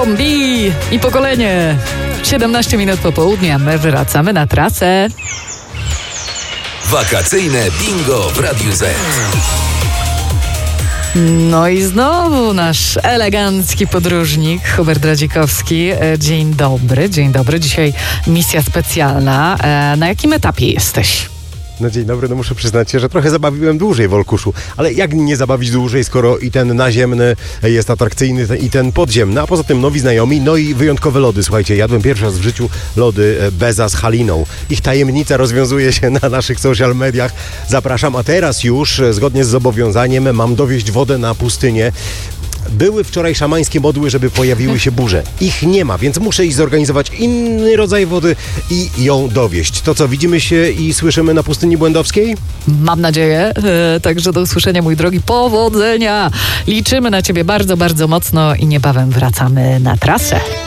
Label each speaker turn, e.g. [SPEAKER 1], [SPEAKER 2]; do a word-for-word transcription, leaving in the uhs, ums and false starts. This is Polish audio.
[SPEAKER 1] Kombi i pokolenie. siedemnaście minut po południu, a my wracamy na trasę.
[SPEAKER 2] Wakacyjne bingo w Radiu Z.
[SPEAKER 1] No i znowu nasz elegancki podróżnik Hubert Radzikowski. Dzień dobry, dzień dobry. Dzisiaj misja specjalna. Na jakim etapie jesteś?
[SPEAKER 3] No dzień dobry, no muszę przyznać się, że trochę zabawiłem dłużej w Olkuszu, ale jak nie zabawić dłużej, skoro i ten naziemny jest atrakcyjny i ten podziemny, a poza tym nowi znajomi, no i wyjątkowe lody. Słuchajcie, jadłem pierwszy raz w życiu lody Beza z Haliną. Ich tajemnica rozwiązuje się na naszych social mediach. Zapraszam, a teraz już, zgodnie z zobowiązaniem, mam dowieźć wodę na pustynię. Były wczoraj szamańskie modły, żeby pojawiły się burze. Ich nie ma, więc muszę iść zorganizować inny rodzaj wody i ją dowieźć. To co, widzimy się i słyszymy na pustyni błędowskiej?
[SPEAKER 1] Mam nadzieję. E, także do usłyszenia, mój drogi. Powodzenia! Liczymy na ciebie bardzo, bardzo mocno i niebawem wracamy na trasę.